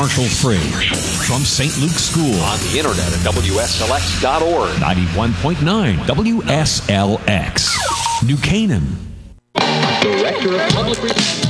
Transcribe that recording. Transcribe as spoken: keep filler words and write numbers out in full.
commercial-free. From Saint Luke's School. On the internet at W S L X dot org. ninety-one point nine W S L X. New Canaan. Director of Public Relations.